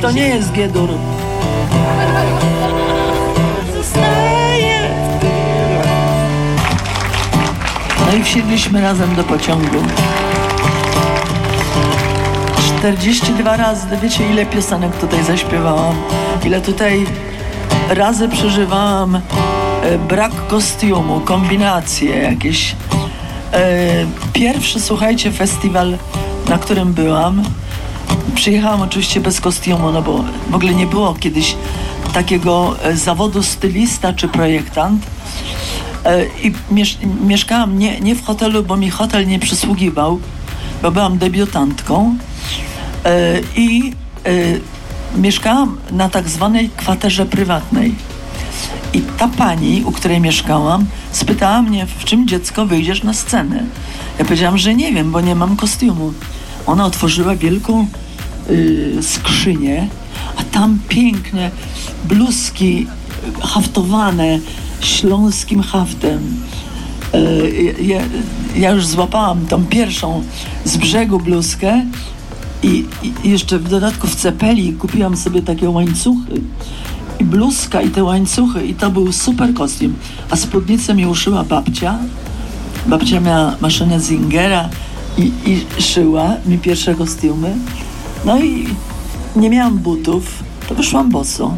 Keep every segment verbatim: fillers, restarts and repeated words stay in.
to nie jest G-dur. No i wsiedliśmy razem do pociągu. czterdzieści dwa razy, wiecie ile piosenek tutaj zaśpiewałam, ile tutaj razy przeżywałam e, brak kostiumu, kombinacje jakieś. E, pierwszy, słuchajcie, festiwal, na którym byłam, przyjechałam oczywiście bez kostiumu, no bo w ogóle nie było kiedyś takiego e, zawodu stylista czy projektant. E, I miesz- mieszkałam nie, nie w hotelu, bo mi hotel nie przysługiwał, bo byłam debiutantką. I y, mieszkałam na tak zwanej kwaterze prywatnej. I ta pani, u której mieszkałam, spytała mnie, w czym dziecko wyjdziesz na scenę. Ja powiedziałam, że nie wiem, bo nie mam kostiumu. Ona otworzyła wielką y, skrzynię, a tam piękne bluzki haftowane śląskim haftem. Y, ja, ja już złapałam tą pierwszą z brzegu bluzkę. I, I jeszcze w dodatku w Cepeli kupiłam sobie takie łańcuchy i bluzka i te łańcuchy i to był super kostium. A spódnicę mi uszyła babcia. Babcia miała maszynę Zingera i, i szyła mi pierwsze kostiumy. No i nie miałam butów, to wyszłam boso.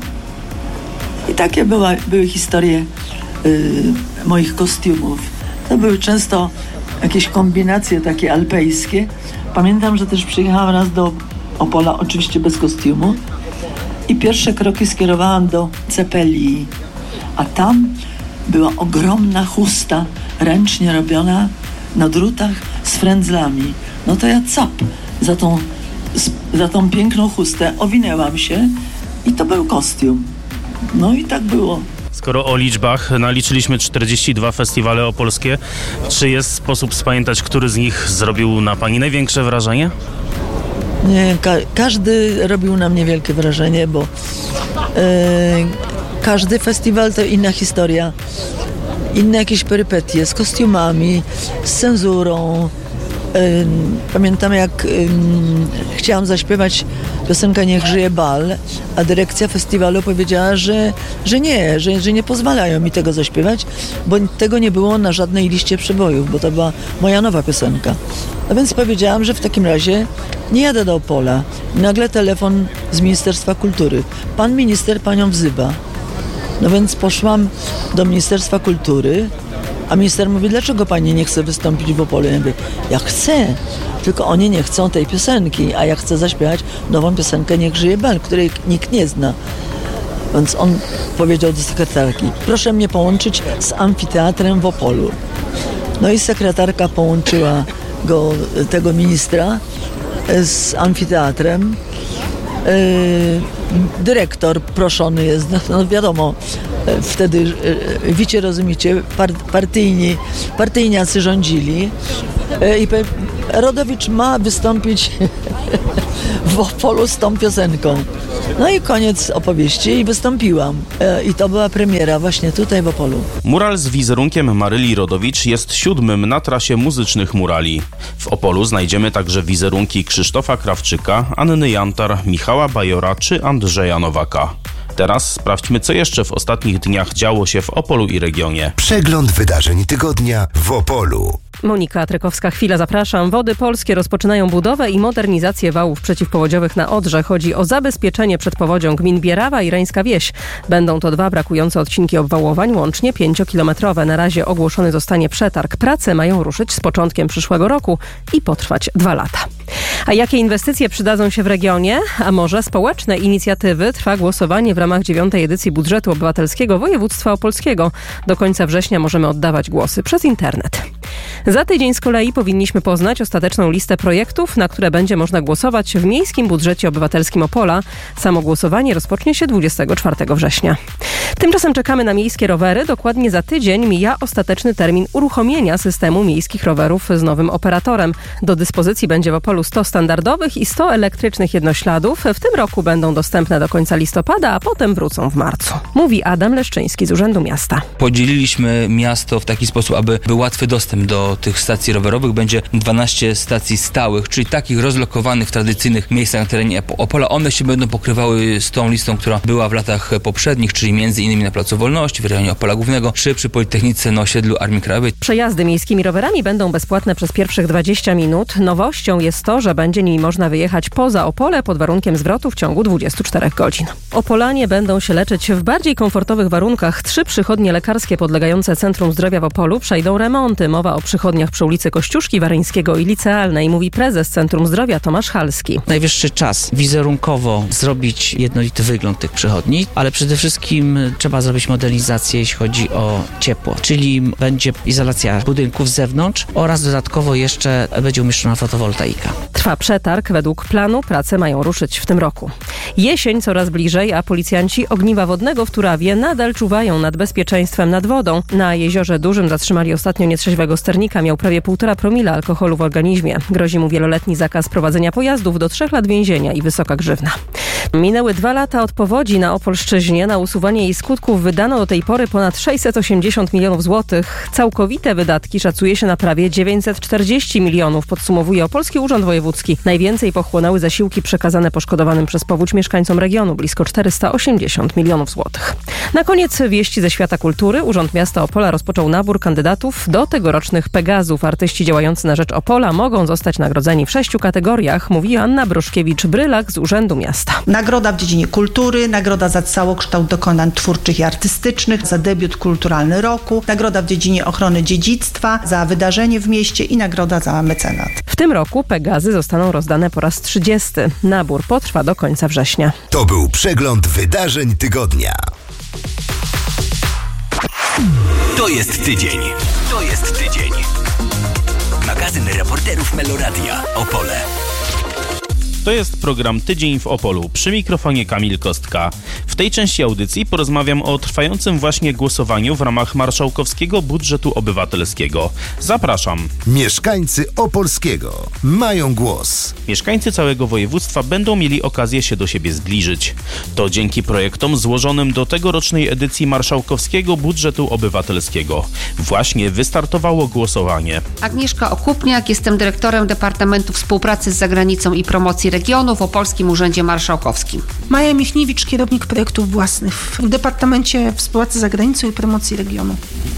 I takie była, były historie y, moich kostiumów. To były często jakieś kombinacje takie alpejskie. Pamiętam, że też przyjechałam raz do Opola, oczywiście bez kostiumu, i pierwsze kroki skierowałam do Cepelii, a tam była ogromna chusta, ręcznie robiona na drutach z frędzlami. No to ja cap za tą, za tą piękną chustę owinęłam się i to był kostium. No i tak było. Skoro o liczbach, naliczyliśmy czterdzieści dwa festiwale opolskie. Czy jest sposób spamiętać, który z nich zrobił na pani największe wrażenie? Nie, ka- każdy robił na mnie wielkie wrażenie, bo e, każdy festiwal to inna historia, inne jakieś perypetie z kostiumami, z cenzurą. E, pamiętam, jak e, chciałam zaśpiewać piosenkę Niech żyje bal, a dyrekcja festiwalu powiedziała, że, że nie, że, że nie pozwalają mi tego zaśpiewać, bo tego nie było na żadnej liście przebojów, bo to była moja nowa piosenka. A więc powiedziałam, że w takim razie nie jadę do Opola. Nagle telefon z Ministerstwa Kultury. Pan minister panią wzywa. No więc poszłam do Ministerstwa Kultury, a minister mówi, dlaczego pani nie chce wystąpić w Opolu? Ja mówię, ja chcę, tylko oni nie chcą tej piosenki, a ja chcę zaśpiewać nową piosenkę Niech żyje bal, której nikt nie zna. Więc on powiedział do sekretarki, proszę mnie połączyć z amfiteatrem w Opolu. No i sekretarka połączyła go, tego ministra z amfiteatrem. Yy, dyrektor proszony jest, no, no wiadomo, wtedy, yy, wiecie, rozumiecie, par, partyjni, partyjniacy rządzili yy, i pe, Rodowicz ma wystąpić w Opolu z tą piosenką. No i koniec opowieści i wystąpiłam. E, I to była premiera właśnie tutaj w Opolu. Mural z wizerunkiem Maryli Rodowicz jest siódmym na trasie muzycznych murali. W Opolu znajdziemy także wizerunki Krzysztofa Krawczyka, Anny Jantar, Michała Bajora czy Andrzeja Nowaka. Teraz sprawdźmy, co jeszcze w ostatnich dniach działo się w Opolu i regionie. Przegląd wydarzeń tygodnia w Opolu. Monika Trykowska, chwila, zapraszam. Wody Polskie rozpoczynają budowę i modernizację wałów przeciwpowodziowych na Odrze. Chodzi o zabezpieczenie przed powodzią gmin Bierawa i Rańska Wieś. Będą to dwa brakujące odcinki obwałowań, łącznie pięciokilometrowe. Na razie ogłoszony zostanie przetarg. Prace mają ruszyć z początkiem przyszłego roku i potrwać dwa lata. A jakie inwestycje przydadzą się w regionie? A może społeczne inicjatywy? Trwa głosowanie w ramach dziewiątej edycji budżetu obywatelskiego województwa opolskiego. Do końca września możemy oddawać głosy przez internet. Za tydzień z kolei powinniśmy poznać ostateczną listę projektów, na które będzie można głosować w Miejskim Budżecie Obywatelskim Opola. Samo głosowanie rozpocznie się dwudziestego czwartego września. Tymczasem czekamy na miejskie rowery. Dokładnie za tydzień mija ostateczny termin uruchomienia systemu miejskich rowerów z nowym operatorem. Do dyspozycji będzie w Opolu sto standardowych i sto elektrycznych jednośladów. W tym roku będą dostępne do końca listopada, a potem wrócą w marcu. Mówi Adam Leszczyński z Urzędu Miasta. Podzieliliśmy miasto w taki sposób, aby był łatwy dostęp Potem do tych stacji rowerowych będzie dwanaście stacji stałych, czyli takich rozlokowanych w tradycyjnych miejscach na terenie Opola. One się będą pokrywały z tą listą, która była w latach poprzednich, czyli między innymi na Placu Wolności, w rejonie Opola Głównego, czy przy Politechnice na osiedlu Armii Krajowej. Przejazdy miejskimi rowerami będą bezpłatne przez pierwszych dwadzieścia minut. Nowością jest to, że będzie nimi można wyjechać poza Opole pod warunkiem zwrotu w ciągu dwudziestu czterech godzin. Opolanie będą się leczyć w bardziej komfortowych warunkach. Trzy przychodnie lekarskie podlegające Centrum Zdrowia w Opolu przejdą remonty. Mowa o przychodniach przy ulicy Kościuszki, Waryńskiego i Licealnej, mówi prezes Centrum Zdrowia Tomasz Halski. Najwyższy czas wizerunkowo zrobić jednolity wygląd tych przychodni, ale przede wszystkim trzeba zrobić modernizację, jeśli chodzi o ciepło, czyli będzie izolacja budynków z zewnątrz oraz dodatkowo jeszcze będzie umieszczona fotowoltaika. Trwa przetarg. Według planu prace mają ruszyć w tym roku. Jesień coraz bliżej, a policjanci Ogniwa Wodnego w Turawie nadal czuwają nad bezpieczeństwem nad wodą. Na Jeziorze Dużym zatrzymali ostatnio nietrzeźwego sternika. Miał prawie półtora promila alkoholu w organizmie. Grozi mu wieloletni zakaz prowadzenia pojazdów do trzech lat więzienia i wysoka grzywna. Minęły dwa lata od powodzi na Opolszczyźnie. Na usuwanie jej skutków wydano do tej pory ponad sześćset osiemdziesiąt milionów złotych. Całkowite wydatki szacuje się na prawie dziewięćset czterdzieści milionów, podsumowuje Opolski Urząd Wojewódzki. Najwięcej pochłonęły zasiłki przekazane poszkodowanym przez powódź mieszkańcom regionu, blisko czterysta osiemdziesiąt milionów złotych. Na koniec wieści ze świata kultury. Urząd Miasta Opola rozpoczął nabór kandydatów do tegorocznych Pegazów. Artyści działający na rzecz Opola mogą zostać nagrodzeni w sześciu kategoriach, mówi Anna Bruszkiewicz-Brylak z Urzędu Miasta. Nagroda w dziedzinie kultury, nagroda za całokształt dokonań twórczych i artystycznych, za debiut kulturalny roku, nagroda w dziedzinie ochrony dziedzictwa, za wydarzenie w mieście i nagroda za mecenat. W tym roku Pegazy zostaną rozdane po raz trzydziesty. Nabór potrwa do końca września. To był przegląd wydarzeń tygodnia. To jest tydzień. To jest tydzień. Magazyn reporterów Meloradia Opole. To jest program Tydzień w Opolu. Przy mikrofonie Kamil Kostka. W tej części audycji porozmawiam o trwającym właśnie głosowaniu w ramach marszałkowskiego budżetu obywatelskiego. Zapraszam. Mieszkańcy Opolskiego mają głos. Mieszkańcy całego województwa będą mieli okazję się do siebie zbliżyć. To dzięki projektom złożonym do tegorocznej edycji marszałkowskiego budżetu obywatelskiego. Właśnie wystartowało głosowanie. Agnieszka Okupniak, jestem dyrektorem Departamentu Współpracy z Zagranicą i Promocji Regionu w Opolskim Urzędzie Marszałkowskim. Maja Michniewicz, kierownik projektów własnych w Departamencie Współpracy z Zagranicą i Promocji Regionu.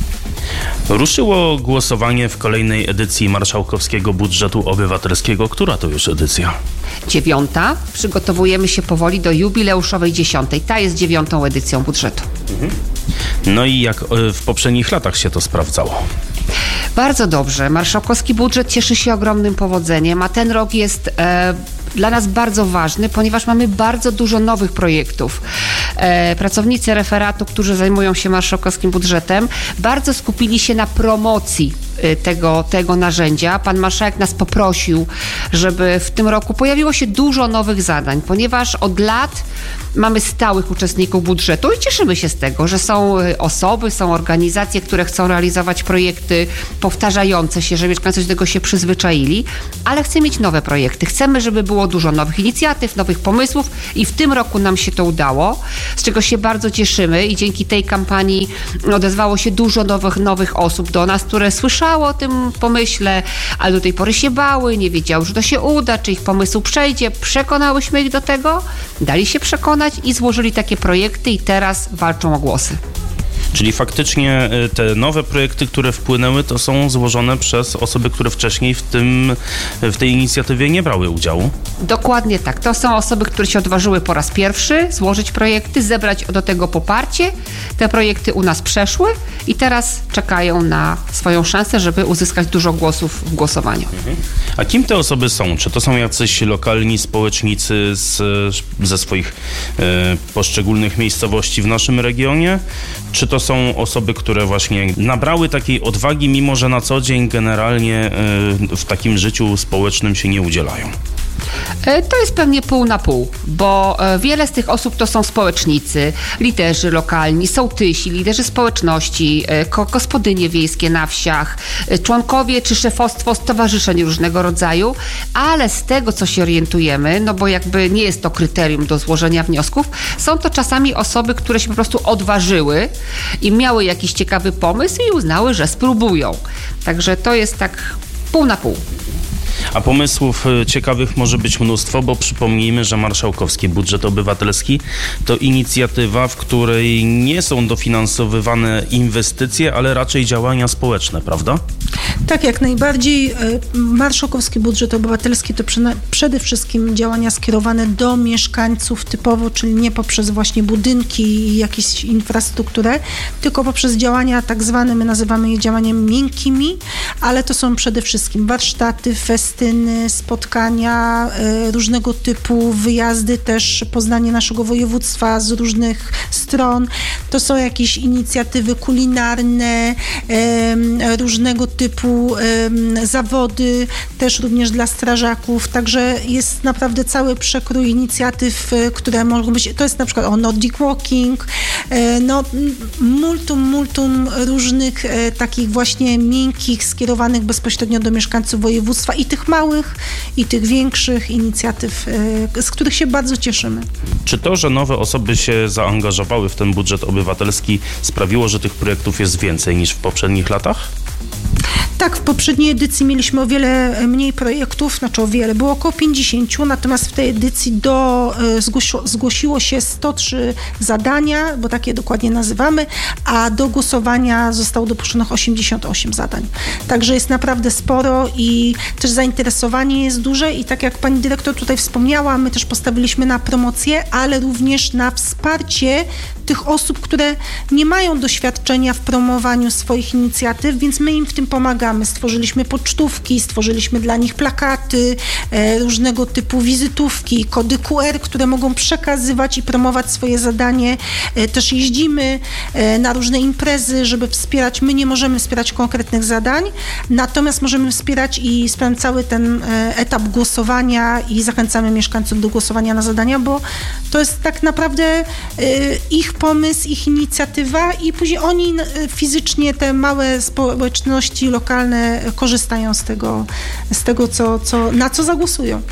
Ruszyło głosowanie w kolejnej edycji marszałkowskiego budżetu obywatelskiego. Która to już edycja? Dziewiąta. Przygotowujemy się powoli do jubileuszowej dziesiątej. Ta jest dziewiątą edycją budżetu. Mhm. No i jak w poprzednich latach się to sprawdzało? Bardzo dobrze. Marszałkowski budżet cieszy się ogromnym powodzeniem, a ten rok jest e, dla nas bardzo ważny, ponieważ mamy bardzo dużo nowych projektów. E, pracownicy referatu, którzy zajmują się marszałkowskim budżetem, bardzo skupili się na promocji tego, tego narzędzia. Pan marszałek nas poprosił, żeby w tym roku pojawiło się dużo nowych zadań, ponieważ od lat mamy stałych uczestników budżetu i cieszymy się z tego, że są osoby, są organizacje, które chcą realizować projekty powtarzające się, że mieszkańcy do tego się przyzwyczaili, ale chcemy mieć nowe projekty. Chcemy, żeby było dużo nowych inicjatyw, nowych pomysłów i w tym roku nam się to udało, z czego się bardzo cieszymy i dzięki tej kampanii odezwało się dużo nowych, nowych osób do nas, które słyszały o tym pomyśle, ale do tej pory się bały, nie wiedziały, że to się uda, czy ich pomysł przejdzie. Przekonałyśmy ich do tego, dali się przekonać i złożyli takie projekty i teraz walczą o głosy. Czyli faktycznie te nowe projekty, które wpłynęły, to są złożone przez osoby, które wcześniej w tym, w tej inicjatywie nie brały udziału? Dokładnie tak. To są osoby, które się odważyły po raz pierwszy złożyć projekty, zebrać do tego poparcie. Te projekty u nas przeszły i teraz czekają na swoją szansę, żeby uzyskać dużo głosów w głosowaniu. Mhm. A kim te osoby są? Czy to są jacyś lokalni społecznicy z, ze swoich e, poszczególnych miejscowości w naszym regionie? Czy to są osoby, które właśnie nabrały takiej odwagi, mimo że na co dzień generalnie w takim życiu społecznym się nie udzielają? To jest pewnie pół na pół, bo wiele z tych osób to są społecznicy, liderzy lokalni, sołtysi, liderzy społeczności, gospodynie wiejskie na wsiach, członkowie czy szefostwo stowarzyszeń różnego rodzaju, ale z tego, co się orientujemy, no bo jakby nie jest to kryterium do złożenia wniosków, są to czasami osoby, które się po prostu odważyły i miały jakiś ciekawy pomysł i uznały, że spróbują. Także to jest tak pół na pół. A pomysłów ciekawych może być mnóstwo, bo przypomnijmy, że marszałkowski budżet obywatelski to inicjatywa, w której nie są dofinansowywane inwestycje, ale raczej działania społeczne, prawda? Tak, jak najbardziej. Marszałkowski budżet obywatelski to przede wszystkim działania skierowane do mieszkańców typowo, czyli nie poprzez właśnie budynki i jakąś infrastrukturę, tylko poprzez działania tak zwane, my nazywamy je działaniami miękkimi, ale to są przede wszystkim warsztaty, festyny, spotkania, różnego typu wyjazdy, też poznanie naszego województwa z różnych stron. To są jakieś inicjatywy kulinarne, różnego typu zawody, też również dla strażaków, także jest naprawdę cały przekrój inicjatyw, które mogą być, to jest na przykład o Nordic Walking, no multum, multum różnych takich właśnie miękkich, skierowanych bezpośrednio do mieszkańców województwa i tych małych, i tych większych inicjatyw, z których się bardzo cieszymy. Czy to, że nowe osoby się zaangażowały w ten budżet obywatelski, sprawiło, że tych projektów jest więcej niż w poprzednich latach? Tak, w poprzedniej edycji mieliśmy o wiele mniej projektów, znaczy o wiele, było około pięćdziesiąt, natomiast w tej edycji do, zgłosiło, zgłosiło się sto trzy zadania, bo takie dokładnie nazywamy, a do głosowania zostało dopuszczonych osiemdziesiąt osiem zadań. Także jest naprawdę sporo i też zainteresowanie jest duże i tak jak pani dyrektor tutaj wspomniała, my też postawiliśmy na promocję, ale również na wsparcie tych osób, które nie mają doświadczenia w promowaniu swoich inicjatyw, więc my im w tym pomagamy. Stworzyliśmy pocztówki, stworzyliśmy dla nich plakaty, e, różnego typu wizytówki, kody Q R, które mogą przekazywać i promować swoje zadanie. E, też jeździmy e, na różne imprezy, żeby wspierać. My nie możemy wspierać konkretnych zadań, natomiast możemy wspierać i wspieramy cały ten e, etap głosowania i zachęcamy mieszkańców do głosowania na zadania, bo to jest tak naprawdę e, ich pomysł, ich inicjatywa i później oni fizycznie, te małe społeczności lokalne korzystają z tego, z tego co, co, na co zagłosują.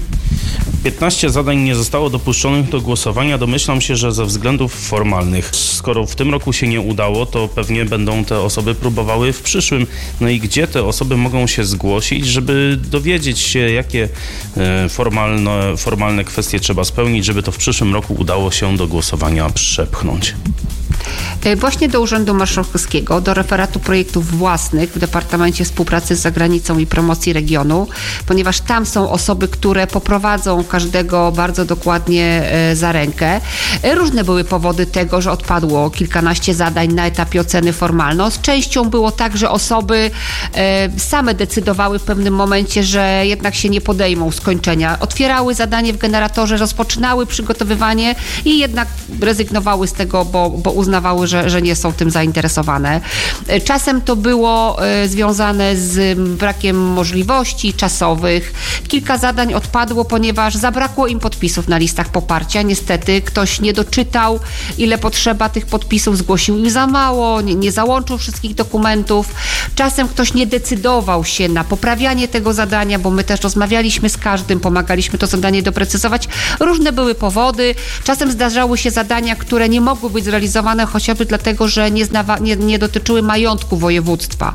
piętnaście zadań nie zostało dopuszczonych do głosowania. Domyślam się, że ze względów formalnych. Skoro w tym roku się nie udało, to pewnie będą te osoby próbowały w przyszłym. No i gdzie te osoby mogą się zgłosić, żeby dowiedzieć się, jakie formalne, formalne kwestie trzeba spełnić, żeby to w przyszłym roku udało się do głosowania przepchnąć? Właśnie do Urzędu Marszałkowskiego, do referatu projektów własnych w Departamencie Współpracy z Zagranicą i Promocji Regionu, ponieważ tam są osoby, które poprowadzą każdego bardzo dokładnie za rękę. Różne były powody tego, że odpadło kilkanaście zadań na etapie oceny formalnej. Z częścią było tak, że osoby same decydowały w pewnym momencie, że jednak się nie podejmą skończenia. Otwierały zadanie w generatorze, rozpoczynały przygotowywanie i jednak rezygnowały z tego, bo, bo uznawały, że, że nie są tym zainteresowane. Czasem to było y, związane z brakiem możliwości czasowych. Kilka zadań odpadło, ponieważ zabrakło im podpisów na listach poparcia. Niestety ktoś nie doczytał, ile potrzeba tych podpisów, zgłosił im za mało, nie, nie załączył wszystkich dokumentów. Czasem ktoś nie decydował się na poprawianie tego zadania, bo my też rozmawialiśmy z każdym, pomagaliśmy to zadanie doprecyzować. Różne były powody. Czasem zdarzały się zadania, które nie mogły być zrealizowane chociażby dlatego, że nie, znawa, nie, nie dotyczyły majątku województwa.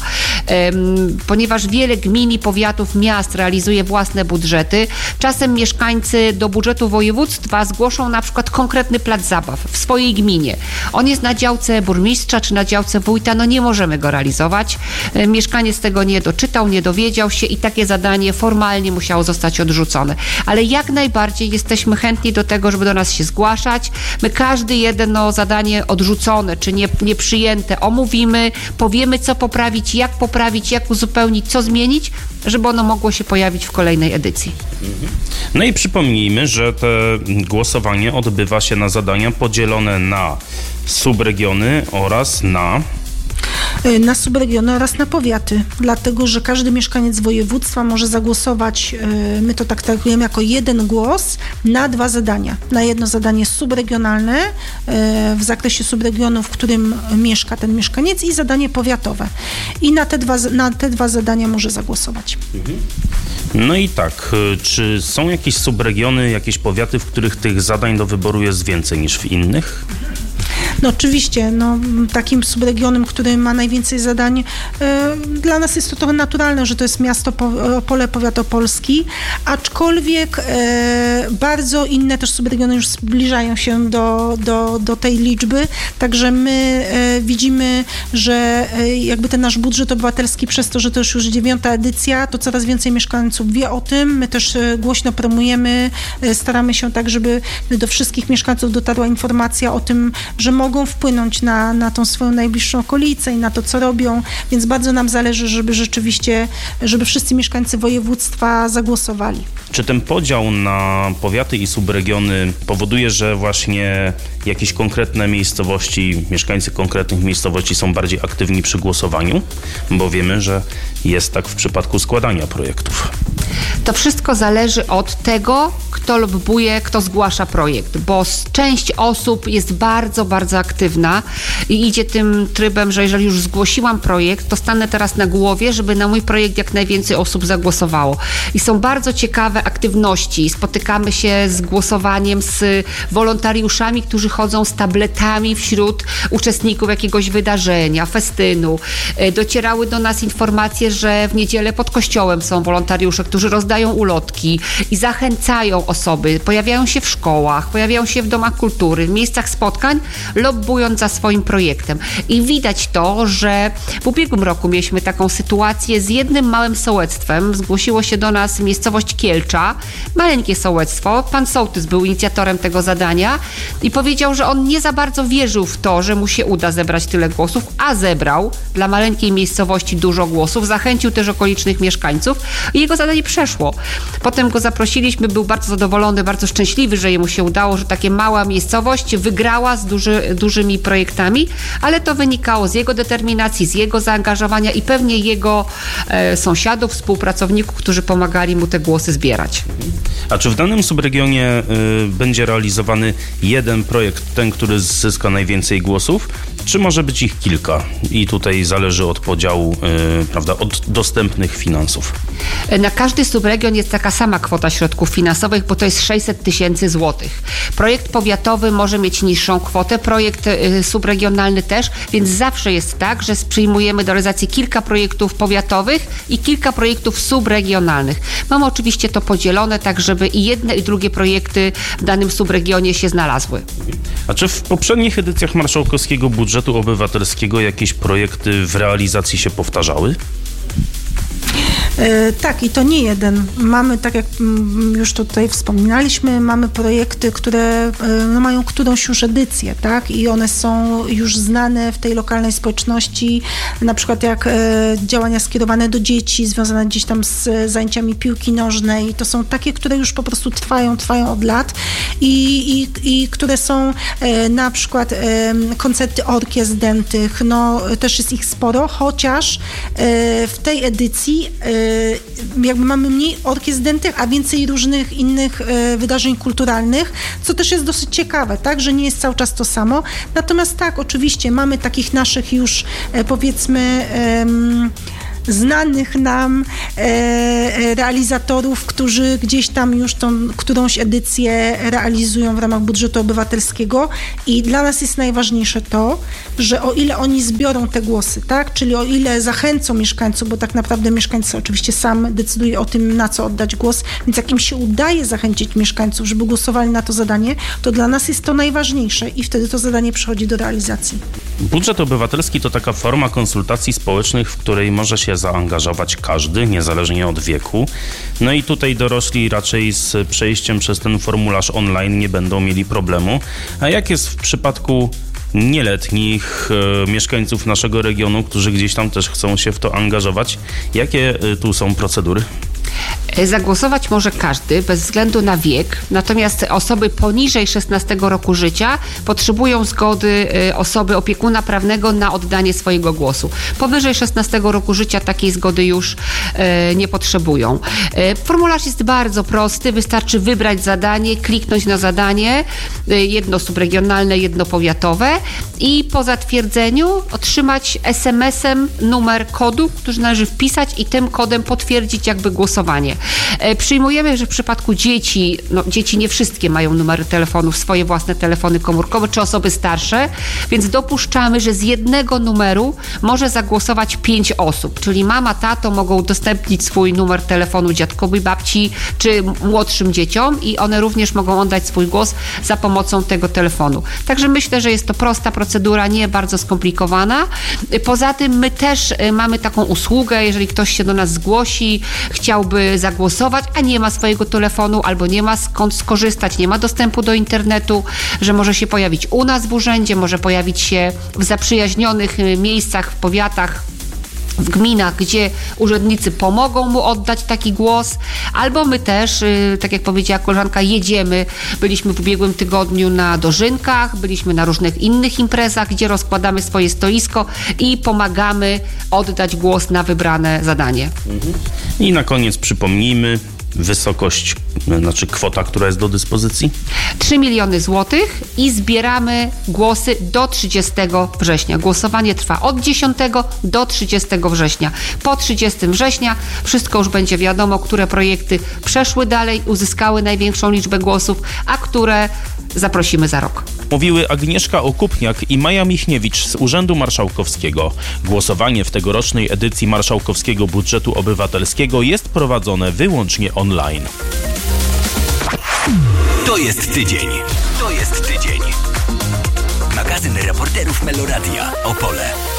Um, ponieważ wiele gmin i powiatów, miast realizuje własne budżety, czasem mieszkańcy do budżetu województwa zgłoszą na przykład konkretny plac zabaw w swojej gminie. On jest na działce burmistrza czy na działce wójta, no nie możemy go realizować. Um, mieszkaniec tego nie doczytał, nie dowiedział się i takie zadanie formalnie musiało zostać odrzucone. Ale jak najbardziej jesteśmy chętni do tego, żeby do nas się zgłaszać. My każdy jedno zadanie odrzucone, czy nie, nieprzyjęte omówimy, powiemy, co poprawić, jak poprawić, jak uzupełnić, co zmienić, żeby ono mogło się pojawić w kolejnej edycji. No i przypomnijmy, że to głosowanie odbywa się na zadania podzielone na subregiony oraz na Na subregiony oraz na powiaty, dlatego że każdy mieszkaniec województwa może zagłosować, my to tak traktujemy jako jeden głos na dwa zadania. Na jedno zadanie subregionalne w zakresie subregionu, w którym mieszka ten mieszkaniec i zadanie powiatowe. I na te dwa, na te dwa zadania może zagłosować. No i tak, czy są jakieś subregiony, jakieś powiaty, w których tych zadań do wyboru jest więcej niż w innych? No oczywiście, no, takim subregionem, który ma najwięcej zadań, e, dla nas jest to trochę naturalne, że to jest miasto Opole, powiat opolski, aczkolwiek e, bardzo inne też subregiony już zbliżają się do, do, do tej liczby, także my e, widzimy, że e, jakby ten nasz budżet obywatelski przez to, że to już już dziewiąta edycja, to coraz więcej mieszkańców wie o tym, my też e, głośno promujemy, e, staramy się tak, żeby do wszystkich mieszkańców dotarła informacja o tym, że mogą wpłynąć na, na tą swoją najbliższą okolicę i na to, co robią, więc bardzo nam zależy, żeby rzeczywiście, żeby wszyscy mieszkańcy województwa zagłosowali. Czy ten podział na powiaty i subregiony powoduje, że właśnie jakieś konkretne miejscowości, mieszkańcy konkretnych miejscowości są bardziej aktywni przy głosowaniu? Bo wiemy, że jest tak w przypadku składania projektów. To wszystko zależy od tego, kto lobbuje, kto zgłasza projekt, bo część osób jest bardzo, bardzo aktywna i idzie tym trybem, że jeżeli już zgłosiłam projekt, to stanę teraz na głowie, żeby na mój projekt jak najwięcej osób zagłosowało. I są bardzo ciekawe aktywności. Spotykamy się z głosowaniem z wolontariuszami, którzy chodzą z tabletami wśród uczestników jakiegoś wydarzenia, festynu. Docierały do nas informacje, że w niedzielę pod kościołem są wolontariusze, którzy rozdają ulotki i zachęcają osoby, pojawiają się w szkołach, pojawiają się w domach kultury, w miejscach spotkań, lobbując za swoim projektem. I widać to, że w ubiegłym roku mieliśmy taką sytuację z jednym małym sołectwem. Zgłosiło się do nas miejscowość Kielcza, maleńkie sołectwo. Pan sołtys był inicjatorem tego zadania i powiedział, że on nie za bardzo wierzył w to, że mu się uda zebrać tyle głosów, a zebrał dla maleńkiej miejscowości dużo głosów, zachęcił też okolicznych mieszkańców i jego zadanie przeszło. Potem go zaprosiliśmy, był bardzo zadowolony, bardzo szczęśliwy, że jemu się udało, że takie mała miejscowość wygrała z duży, dużymi projektami, ale to wynikało z jego determinacji, z jego zaangażowania i pewnie jego e, sąsiadów, współpracowników, którzy pomagali mu te głosy zbierać. A czy w danym subregionie y, będzie realizowany jeden projekt, ten, który zyska najwięcej głosów, czy może być ich kilka? I tutaj zależy od podziału, y, prawda, od dostępnych finansów. Na każdy subregion jest taka sama kwota środków finansowych, bo to jest sześćset tysięcy złotych. Projekt powiatowy może mieć niższą kwotę, projekt y, subregionalny też, więc zawsze jest tak, że przyjmujemy do realizacji kilka projektów powiatowych i kilka projektów subregionalnych. Mamy oczywiście to podzielone tak, żeby i jedne i drugie projekty w danym subregionie się znalazły. A czy w poprzednich edycjach marszałkowskiego budżetu obywatelskiego jakieś projekty w realizacji się powtarzały? E, tak, i to nie jeden. Mamy, tak jak już tutaj wspominaliśmy, mamy projekty, które e, no, mają którąś już edycję, tak? I one są już znane w tej lokalnej społeczności, na przykład jak e, działania skierowane do dzieci, związane gdzieś tam z zajęciami piłki nożnej. To są takie, które już po prostu trwają, trwają od lat i, i, i które są e, na przykład e, koncerty orkiestr dętych, no też jest ich sporo, chociaż e, w tej edycji e, jakby mamy mniej orkiestr dętych, a więcej różnych innych e, wydarzeń kulturalnych, co też jest dosyć ciekawe, tak, że nie jest cały czas to samo. Natomiast tak, oczywiście mamy takich naszych już e, powiedzmy e, znanych nam e, realizatorów, którzy gdzieś tam już tą którąś edycję realizują w ramach budżetu obywatelskiego i dla nas jest najważniejsze to, że o ile oni zbiorą te głosy, tak, czyli o ile zachęcą mieszkańców, bo tak naprawdę mieszkańcy oczywiście sam decyduje o tym, na co oddać głos, więc jak im się udaje zachęcić mieszkańców, żeby głosowali na to zadanie, to dla nas jest to najważniejsze i wtedy to zadanie przechodzi do realizacji. Budżet obywatelski to taka forma konsultacji społecznych, w której może się zaangażować każdy, niezależnie od wieku. No i tutaj dorośli raczej z przejściem przez ten formularz online nie będą mieli problemu. A jak jest w przypadku nieletnich e, mieszkańców naszego regionu, którzy gdzieś tam też chcą się w to angażować? Jakie e, tu są procedury? Zagłosować może każdy, bez względu na wiek, natomiast osoby poniżej szesnastego roku życia potrzebują zgody osoby opiekuna prawnego na oddanie swojego głosu. Powyżej szesnastego roku życia takiej zgody już nie potrzebują. Formularz jest bardzo prosty, wystarczy wybrać zadanie, kliknąć na zadanie, jedno subregionalne, jedno powiatowe i po zatwierdzeniu otrzymać es em esem numer kodu, który należy wpisać i tym kodem potwierdzić jakby głosowanie. Przyjmujemy, że w przypadku dzieci, no dzieci nie wszystkie mają numery telefonów, swoje własne telefony komórkowe, czy osoby starsze, więc dopuszczamy, że z jednego numeru może zagłosować pięć osób, czyli mama, tato mogą udostępnić swój numer telefonu dziadkowi, babci, czy młodszym dzieciom i one również mogą oddać swój głos za pomocą tego telefonu. Także myślę, że jest to prosta procedura, nie bardzo skomplikowana. Poza tym my też mamy taką usługę, jeżeli ktoś się do nas zgłosi, chciałby zagłosować, a nie ma swojego telefonu albo nie ma skąd skorzystać, nie ma dostępu do internetu, że może się pojawić u nas w urzędzie, może pojawić się w zaprzyjaźnionych miejscach, w powiatach, w gminach, gdzie urzędnicy pomogą mu oddać taki głos, albo my też, tak jak powiedziała koleżanka, jedziemy. Byliśmy w ubiegłym tygodniu na dożynkach, byliśmy na różnych innych imprezach, gdzie rozkładamy swoje stoisko i pomagamy oddać głos na wybrane zadanie. I na koniec przypomnijmy, wysokość, znaczy kwota, która jest do dyspozycji? trzy miliony złotych i zbieramy głosy do trzydziestego września. Głosowanie trwa od dziesiątego do trzydziestego września. Po trzydziestego września wszystko już będzie wiadomo, które projekty przeszły dalej, uzyskały największą liczbę głosów, a które zaprosimy za rok. Mówiły Agnieszka Okupniak i Maja Michniewicz z Urzędu Marszałkowskiego. Głosowanie w tegorocznej edycji Marszałkowskiego Budżetu Obywatelskiego jest prowadzone wyłącznie online. To jest tydzień. To jest tydzień. Magazyn reporterów Meloradia Opole.